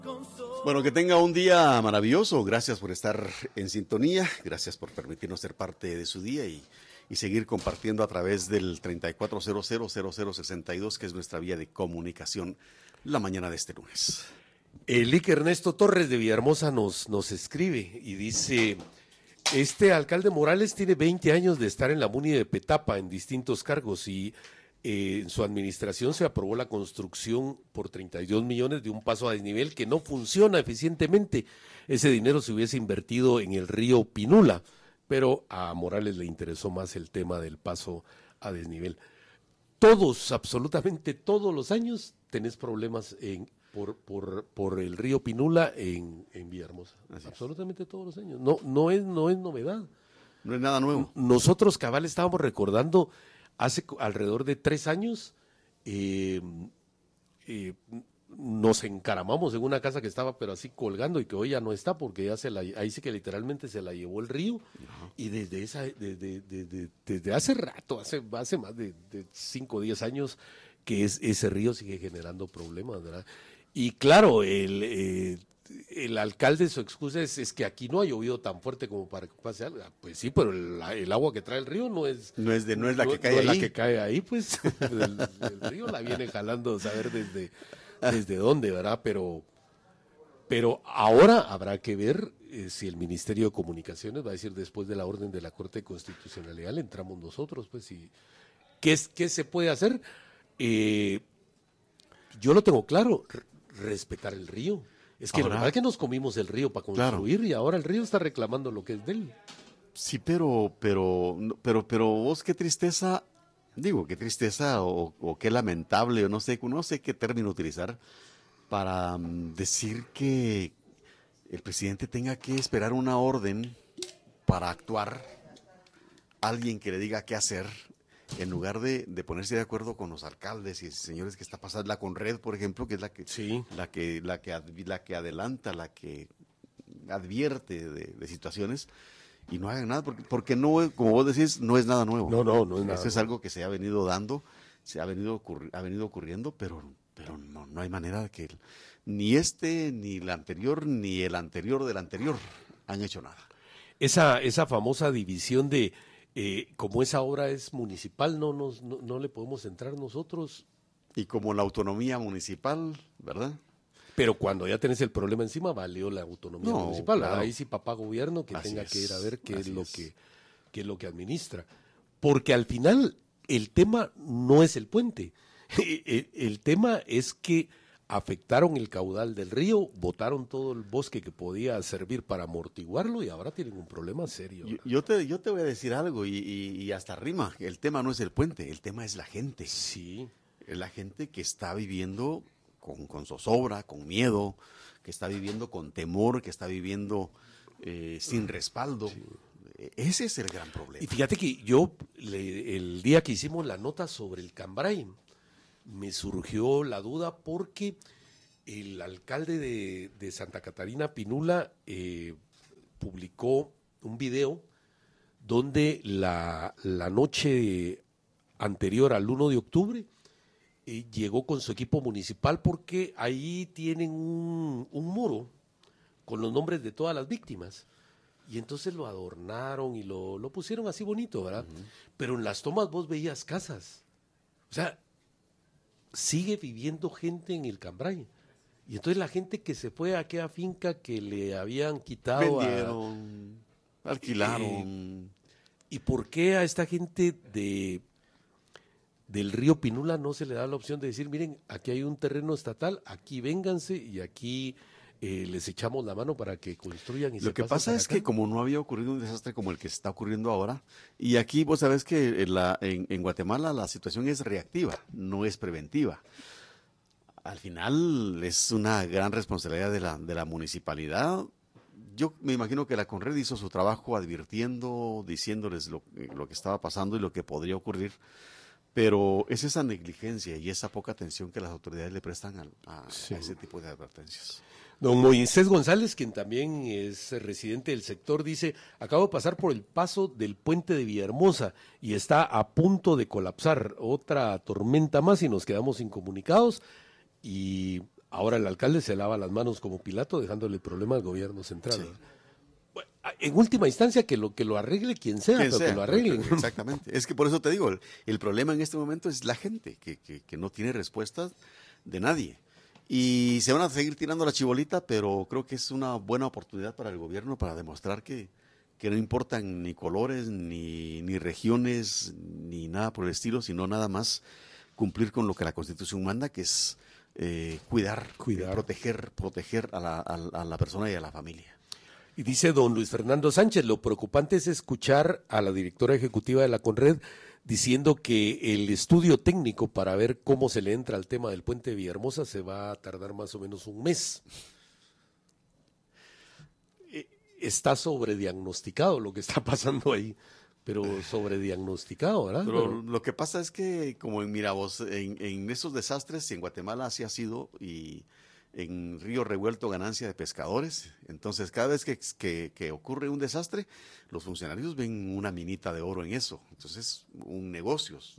Bueno, que tenga un día maravilloso. Gracias por estar en sintonía. Gracias por permitirnos ser parte de su día y seguir compartiendo a través del 34000062, que es nuestra vía de comunicación la mañana de este lunes. El Ike Ernesto Torres de Villahermosa nos escribe y dice: este alcalde Morales tiene 20 años de estar en la MUNI de Petapa en distintos cargos y en su administración se aprobó la construcción por 32 millones de un paso a desnivel que no funciona eficientemente. Ese dinero se hubiese invertido en el río Pinula, pero a Morales le interesó más el tema del paso a desnivel. Todos, absolutamente todos los años tenés problemas por el río Pinula en Villahermosa. Absolutamente todos los años. No es novedad. No es nada nuevo. Nosotros, cabal, estábamos recordando hace alrededor de 3 años, nos encaramamos en una casa que estaba pero así colgando y que hoy ya no está porque ya ahí sí que literalmente se la llevó el río. Y desde hace rato, hace más de 5 o 10 años que ese río sigue generando problemas, ¿verdad? Y claro, el alcalde, su excusa es que aquí no ha llovido tan fuerte como para que pase algo. Pues sí, pero el agua que trae el río no es la que cae ahí, pues el río la viene jalando, saber desde dónde, ¿verdad? Pero ahora habrá que ver si el Ministerio de Comunicaciones va a decir, después de la orden de la Corte de Constitucionalidad, le entramos nosotros, pues, y ¿qué se puede hacer? Yo lo tengo claro, respetar el río. Es que la verdad es que nos comimos el río para construir, claro, y ahora el río está reclamando lo que es de él. Sí, pero vos, qué tristeza o qué lamentable, o no sé qué término utilizar para decir que el presidente tenga que esperar una orden para actuar, alguien que le diga qué hacer, en lugar de ponerse de acuerdo con los alcaldes y señores que está pasando, la Conred, por ejemplo, que es la que adelanta, la que advierte de situaciones, y no hagan nada, porque no, como vos decís, no es nada nuevo. No es nada. Eso es algo que se ha venido dando, ha venido ocurriendo, pero no hay manera de que ni ni el anterior, ni el anterior del anterior han hecho nada. Esa famosa división de como esa obra es municipal, no le podemos entrar nosotros. Y como la autonomía municipal, ¿verdad? Pero cuando ya tenés el problema encima, valió la autonomía municipal. Claro. Ahí sí papá gobierno que tenga que ir a ver qué es lo que administra. Porque al final el tema no es el puente. El tema es que afectaron el caudal del río, botaron todo el bosque que podía servir para amortiguarlo y ahora tienen un problema serio. Yo te voy a decir algo y hasta rima. El tema no es el puente, el tema es la gente. Sí. Es la gente que está viviendo con zozobra, con miedo, que está viviendo con temor, que está viviendo sin respaldo. Sí. Ese es el gran problema. Y fíjate que yo, el día que hicimos la nota sobre el Cambray, me surgió la duda porque el alcalde de Santa Catarina, Pinula, publicó un video donde la noche anterior al 1 de octubre llegó con su equipo municipal porque ahí tienen un muro con los nombres de todas las víctimas. Y entonces lo adornaron y lo pusieron así bonito, ¿verdad? Uh-huh. Pero en las tomas vos veías casas. O sea, sigue viviendo gente en el Cambray. Y entonces la gente que se fue a aquella finca que le habían quitado... Vendieron, alquilaron. ¿Y por qué a esta gente del río Pinula no se le da la opción de decir, miren, aquí hay un terreno estatal, aquí vénganse y aquí les echamos la mano para que construyan? Lo que pasa es que como no había ocurrido un desastre como el que se está ocurriendo ahora, y aquí vos sabés que en Guatemala la situación es reactiva, no es preventiva. Al final es una gran responsabilidad de la municipalidad. Yo me imagino que la Conred hizo su trabajo advirtiendo, diciéndoles lo que estaba pasando y lo que podría ocurrir. Pero es esa negligencia y esa poca atención que las autoridades le prestan a ese tipo de advertencias. Don Moisés González, quien también es residente del sector, dice: acabo de pasar por el paso del puente de Villahermosa y está a punto de colapsar. Otra tormenta más y nos quedamos incomunicados. Y Ahora el alcalde se lava las manos como Pilato, dejándole el problema al gobierno central. Sí. Bueno, en última instancia, que lo arregle quien sea, pero que lo arreglen. Exactamente. Es que por eso te digo, el problema en este momento es la gente, que no tiene respuestas de nadie. Y se van a seguir tirando la chibolita, pero creo que es una buena oportunidad para el gobierno para demostrar que no importan ni colores, ni regiones, ni nada por el estilo, sino nada más cumplir con lo que la Constitución manda, que es cuidar. Proteger a la persona y a la familia. Y dice don Luis Fernando Sánchez, lo preocupante es escuchar a la directora ejecutiva de la Conred diciendo que el estudio técnico para ver cómo se le entra al tema del puente de Villahermosa se va a tardar más o menos un mes. Está sobrediagnosticado lo que está pasando ahí, pero sobrediagnosticado, ¿verdad? Pero lo que pasa es que, como en Miravoz, en esos desastres, y en Guatemala así ha sido, y en Río Revuelto ganancia de pescadores, entonces cada vez que ocurre un desastre, los funcionarios ven una minita de oro en eso, entonces negocios,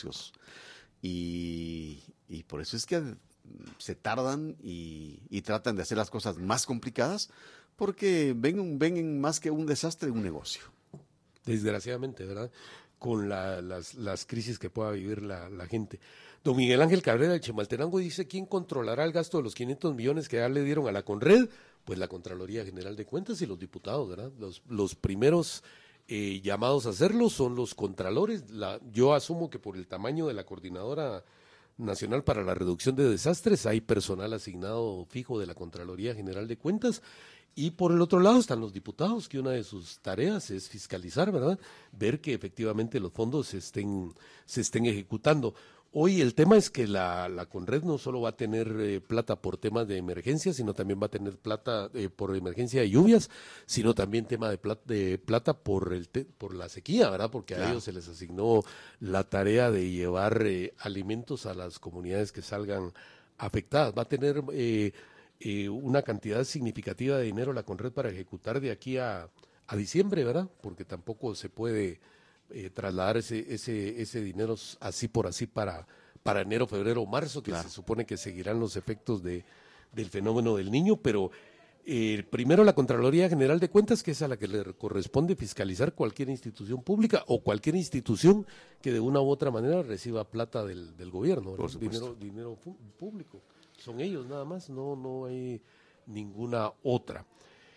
y por eso es que se tardan y tratan de hacer las cosas más complicadas, porque ven más que un desastre, un negocio. Desgraciadamente, ¿verdad? Con las crisis que pueda vivir la gente. Don Miguel Ángel Cabrera de Chimaltenango dice, ¿quién controlará el gasto de los 500 millones que ya le dieron a la Conred? Pues la Contraloría General de Cuentas y los diputados, ¿verdad? Los primeros llamados a hacerlo son los contralores. Yo asumo que por el tamaño de la Coordinadora Nacional para la Reducción de Desastres hay personal asignado fijo de la Contraloría General de Cuentas. Y por el otro lado están los diputados, que una de sus tareas es fiscalizar, ¿verdad? Ver que efectivamente los fondos se estén ejecutando. Hoy el tema es que la Conred no solo va a tener plata por temas de emergencia, sino también va a tener plata por emergencia de lluvias, sino también tema de plata por la sequía, ¿verdad? Porque a ellos se les asignó la tarea de llevar alimentos a las comunidades que salgan afectadas. Va a tener una cantidad significativa de dinero la Conred para ejecutar de aquí a diciembre, ¿verdad? Porque tampoco se puede trasladar ese dinero así por así para enero, febrero o marzo, que se supone que seguirán los efectos del fenómeno del Niño, pero primero la Contraloría General de Cuentas, que es a la que le corresponde fiscalizar cualquier institución pública o cualquier institución que de una u otra manera reciba plata del gobierno, dinero público. Son ellos nada más, no hay ninguna otra.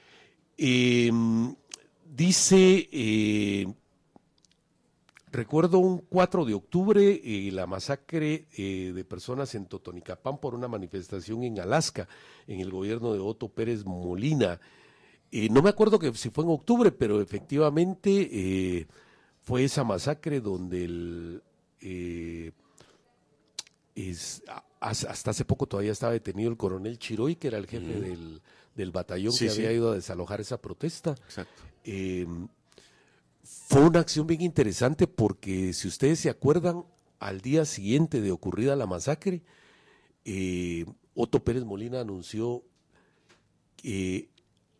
Dice, recuerdo un 4 de octubre, la masacre de personas en Totonicapán por una manifestación en Alaska, en el gobierno de Otto Pérez Molina. No me acuerdo que si fue en octubre, pero efectivamente fue esa masacre donde hasta hace poco todavía estaba detenido el coronel Chiroy, que era el jefe del batallón que había ido a desalojar esa protesta. Exacto. Fue una acción bien interesante porque, si ustedes se acuerdan, al día siguiente de ocurrida la masacre, Otto Pérez Molina anunció que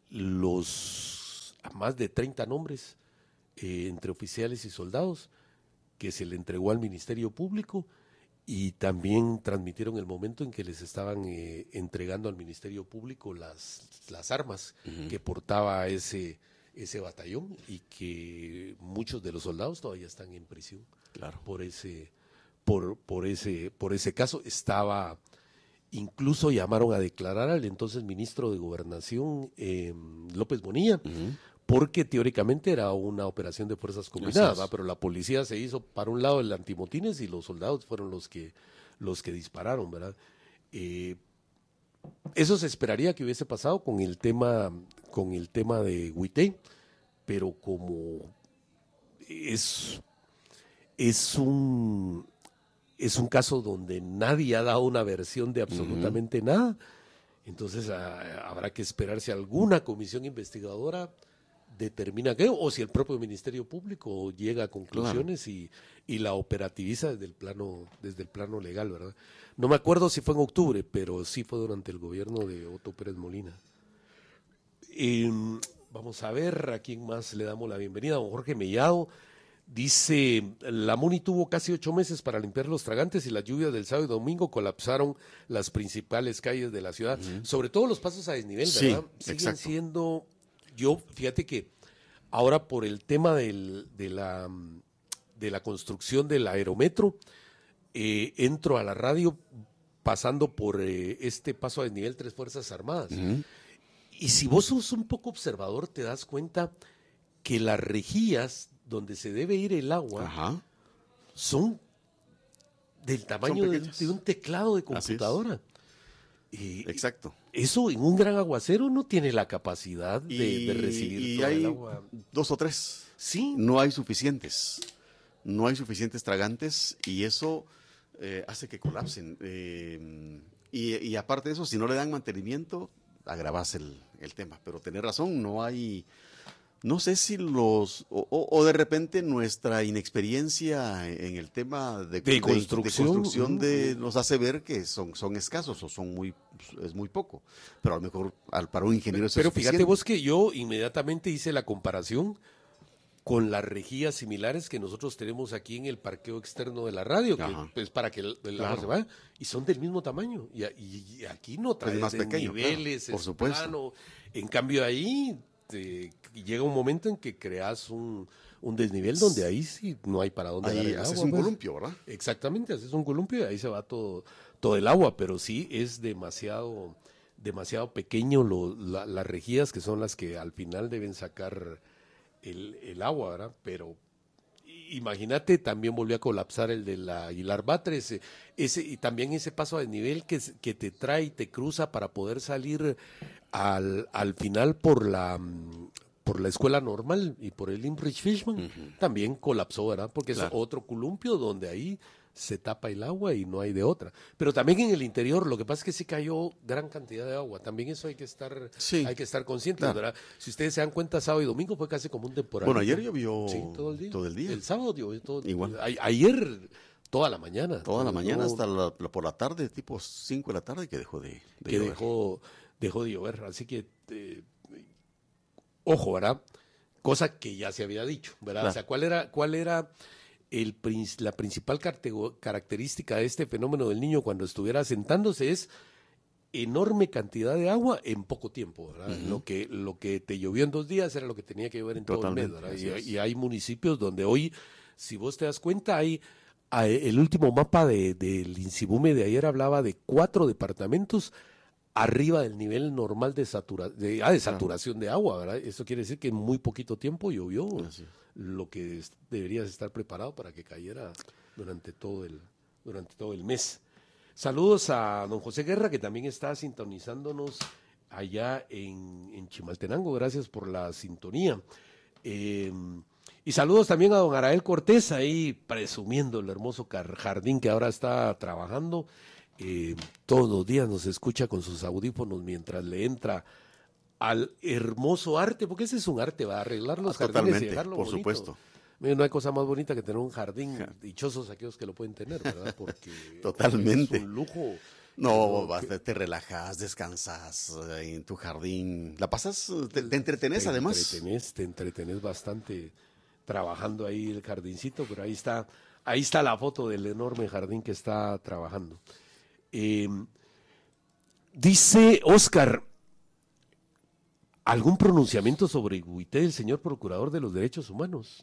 más de 30 nombres entre oficiales y soldados que se le entregó al Ministerio Público, y también transmitieron el momento en que les estaban entregando al Ministerio Público las armas que portaba ese batallón, y que muchos de los soldados todavía están en prisión por ese caso. Incluso llamaron a declarar al entonces ministro de Gobernación, López Bonilla, porque teóricamente era una operación de fuerzas combinadas, pero la policía se hizo para un lado el antimotines y los soldados fueron los que dispararon, ¿verdad? Eso se esperaría que hubiese pasado con el tema de Huité, pero como es un caso donde nadie ha dado una versión de absolutamente nada, entonces habrá que esperar si alguna comisión investigadora determina qué, o si el propio Ministerio Público llega a conclusiones y la operativiza desde el plano legal, ¿verdad? No me acuerdo si fue en octubre, pero sí fue durante el gobierno de Otto Pérez Molina. Vamos a ver a quién más le damos la bienvenida. Don Jorge Mellado Dice, la MUNI tuvo casi 8 meses para limpiar los tragantes y las lluvias del sábado y domingo colapsaron las principales calles de la ciudad, sobre todo los pasos a desnivel, ¿verdad? Sí, Siguen exacto. siendo, fíjate que ahora por el tema de la construcción del aerometro, entro a la radio pasando por este paso a desnivel Tres Fuerzas Armadas. Y si vos sos un poco observador, te das cuenta que las rejillas donde se debe ir el agua son del tamaño de un teclado de computadora. Exacto. Eso en un gran aguacero no tiene la capacidad de recibir todo el agua. 2 o 3. Sí. No hay suficientes. No hay suficientes tragantes y eso hace que colapsen. Y aparte de eso, si no le dan mantenimiento, agravas el tema. Pero tenés razón, no hay... No sé si o de repente nuestra inexperiencia en el tema de construcción nos hace ver que son escasos o es muy poco. Pero a lo mejor para un ingeniero eso Pero es suficiente. fíjate vos que yo inmediatamente hice la comparación con las rejillas similares que nosotros tenemos aquí en el parqueo externo de la radio, que es para que el agua se vaya, y son del mismo tamaño. Y aquí no traes más pequeño, niveles, por supuesto. plano. En cambio ahí llega un momento en que creas un desnivel donde ahí sí no hay para dónde dar el agua. Haces un columpio, ¿verdad? Exactamente, haces un columpio y ahí se va todo el agua, pero sí es demasiado pequeño las rejillas que son las que al final deben sacar el agua, ¿verdad? Pero imagínate, también volvió a colapsar el de la Aguilar Batres, y también ese paso a desnivel que te trae y te cruza para poder salir al final por la escuela normal y por el Imrich Fishman, también colapsó, ¿verdad? Porque es otro columpio donde ahí se tapa el agua y no hay de otra. Pero también en el interior, lo que pasa es que sí cayó gran cantidad de agua. También eso hay que estar conscientes, ¿verdad? Si ustedes se dan cuenta, sábado y domingo fue casi como un temporal. Bueno, ayer llovió todo el día. El sábado llovió todo. Igual. Ayer toda la mañana. Toda la mañana hasta por la tarde, tipo 5 de la tarde, que dejó de llover. Dejó de llover. Así que, ojo, ¿verdad? Cosa que ya se había dicho, ¿verdad? Claro. O sea, ¿cuál era la principal característica de este fenómeno del Niño cuando estuviera asentándose? Es enorme cantidad de agua en poco tiempo, ¿verdad? Lo que te llovió en 2 días era lo que tenía que llover en todo el mes, ¿verdad? Y hay municipios donde hoy, si vos te das cuenta, el último mapa del Insibume de ayer hablaba de 4 departamentos arriba del nivel normal de saturación de agua, ¿verdad? Eso quiere decir que en muy poquito tiempo llovió lo que deberías estar preparado para que cayera durante todo el mes. Saludos a don José Guerra, que también está sintonizándonos allá en Chimaltenango. Gracias por la sintonía. Y saludos también a don Arael Cortés, ahí presumiendo el hermoso jardín que ahora está trabajando. Todos los días nos escucha con sus audífonos mientras le entra al hermoso arte, porque ese es un arte, va a arreglar los jardines y dejarlo por bonito. Supuesto. No hay cosa más bonita que tener un jardín, dichosos aquellos que lo pueden tener, ¿verdad? Porque totalmente. Es un lujo. No, te relajas, descansas en tu jardín, la pasas, te entretenés además. Te entretenés bastante trabajando ahí el jardincito, pero ahí está la foto del enorme jardín que está trabajando. Dice Oscar, ¿algún pronunciamiento sobre Huité del señor Procurador de los Derechos Humanos?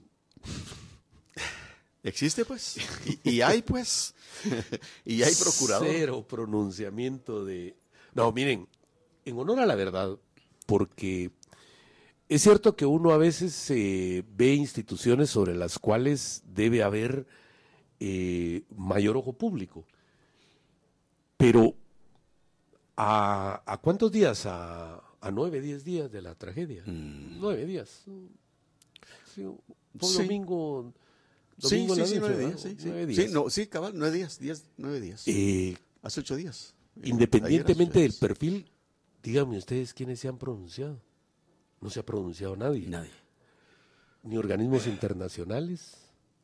Existe pues, y hay pues, y hay procurador. Cero pronunciamiento No, miren, en honor a la verdad, porque es cierto que uno a veces ve instituciones sobre las cuales debe haber mayor ojo público, pero ¿a cuántos días? A 9, 10 días de la tragedia. 9 días. Sí, fue un domingo. Sí, 9 días. 9 días. Sí, cabal, 9 días. 9 días. Hace 8 días. Independientemente del perfil, díganme ustedes quiénes se han pronunciado. No se ha pronunciado nadie. Ni organismos internacionales,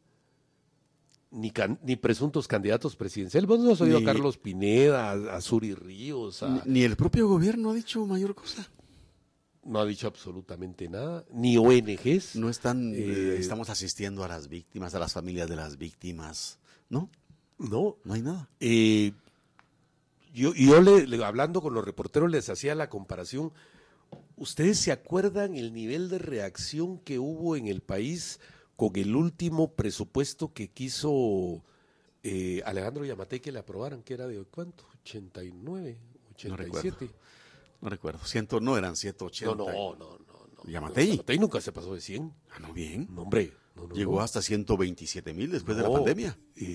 ni presuntos candidatos presidenciales. Vos no has oído a Carlos Pineda, a Suri Ríos. Ni el propio gobierno ha dicho mayor cosa. no ha dicho absolutamente nada, ni ONGs. No están, estamos asistiendo a las víctimas, a las familias de las víctimas, ¿no? No. No hay nada. Yo hablando con los reporteros les hacía la comparación. ¿Ustedes se acuerdan el nivel de reacción que hubo en el país con el último presupuesto que quiso Alejandro Yamatei que le aprobaran? ¿Que era de cuánto? 89, 87. No recuerdo. No eran 180. No. ¿Yamatei? Yamatei nunca se pasó de 100. Ah, no, bien. No, hombre. Llegó hasta 127,000 después de la pandemia.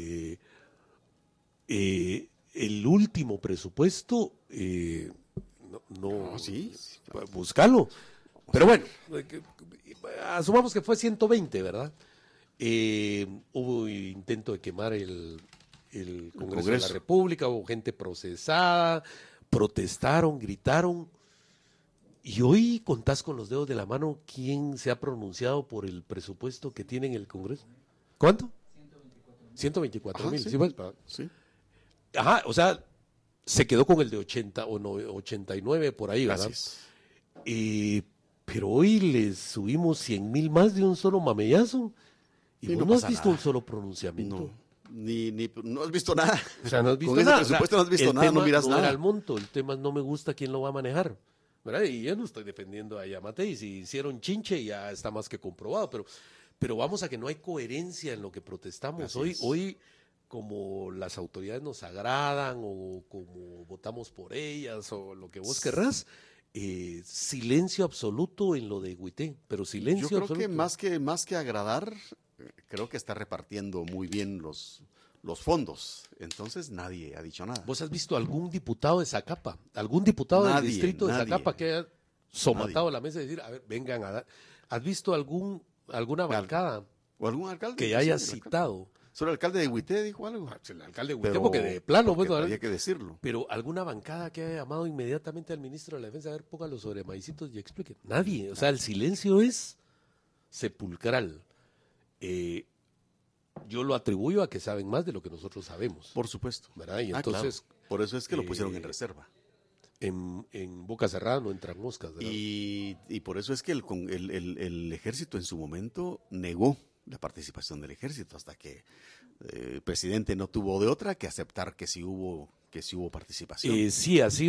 El último presupuesto, ¿Sí? Búscalo. Pero bueno, asumamos que fue 120, ¿verdad? Hubo intento de quemar el Congreso de la República, hubo gente procesada, protestaron, gritaron. Y hoy contás con los dedos de la mano quién se ha pronunciado por el presupuesto que tiene en el Congreso. ¿Cuánto? 124,000. Sí. ¿Sí, pues? Sí. Ajá, o sea, se quedó con el de 80 o 89 por ahí, ¿verdad? Pero hoy les subimos 100,000 más de un solo mamellazo y Sí, vos no has visto un solo pronunciamiento. No has visto nada. O sea, no has visto con nada. Ese presupuesto no has visto nada, no miras nada. Era el monto, el tema no me gusta quién lo va a manejar, ¿verdad? Y yo no estoy defendiendo a Yamatei, si hicieron chinche ya está más que comprobado, pero vamos a que no hay coherencia en lo que protestamos. Hoy como las autoridades nos agradan o como votamos por ellas o lo que vos querrás, silencio absoluto en lo de Huité, pero silencio Yo creo absoluto. que más que agradar, creo que está repartiendo muy bien los fondos. Entonces nadie ha dicho nada. ¿Vos has visto algún diputado de Zacapa, algún diputado del distrito de Zacapa que haya somatado la mesa y decir, a ver, vengan a dar? ¿Has visto alguna bancada o algún alcalde que haya citado? Solo el alcalde de Huité dijo algo. El alcalde de Huité, porque de plano, pues, había que decirlo. Pero alguna bancada que haya llamado inmediatamente al ministro de la Defensa, a ver, póngalo sobre maicitos y explique. Nadie. O sea, el silencio es sepulcral. Yo lo atribuyo a que saben más de lo que nosotros sabemos. Por supuesto. ¿Verdad? Y entonces, claro. Por eso es que lo pusieron en reserva. En boca cerrada no entran moscas, ¿verdad? Y por eso es que el ejército en su momento negó la participación del ejército hasta que el presidente no tuvo de otra que aceptar que sí hubo participación. Sí, así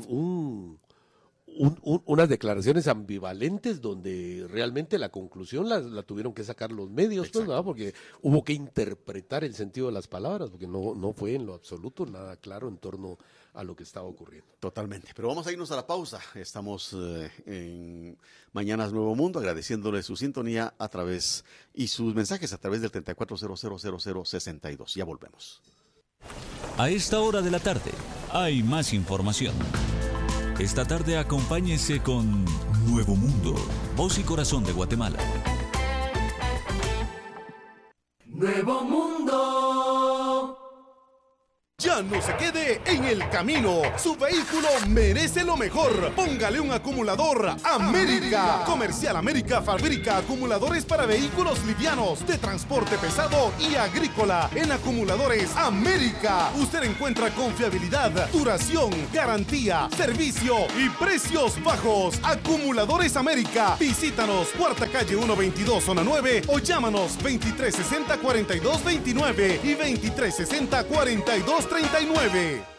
unas declaraciones ambivalentes donde realmente la conclusión la tuvieron que sacar los medios, pues, ¿verdad? Porque hubo que interpretar el sentido de las palabras, porque no fue en lo absoluto nada claro en torno a lo que estaba ocurriendo. Totalmente, pero vamos a irnos a la pausa. Estamos en Mañanas Nuevo Mundo, agradeciéndole su sintonía y sus mensajes a través del 34000062. Ya volvemos. A esta hora de la tarde hay más información. Esta tarde acompáñese con Nuevo Mundo, voz y corazón de Guatemala. Nuevo Mundo. Ya no se quede en el camino. Su vehículo merece lo mejor. Póngale un acumulador América. Comercial América fabrica acumuladores para vehículos livianos, de transporte pesado y agrícola. En Acumuladores América usted encuentra confiabilidad, duración, garantía, servicio y precios bajos. Acumuladores América. Visítanos, Cuarta Calle 122, Zona 9 o llámanos 2360-4229 y 2360-4239.